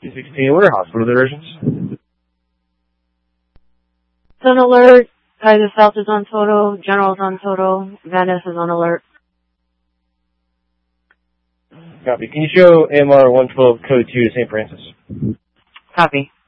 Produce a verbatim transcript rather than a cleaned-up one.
two sixteen, what are hospital diversions? It's on alert. Kaiser South is on total. General's on total. Van Ness is on alert. Copy. Can you show A M R one twelve code two to Saint Francis? Copy.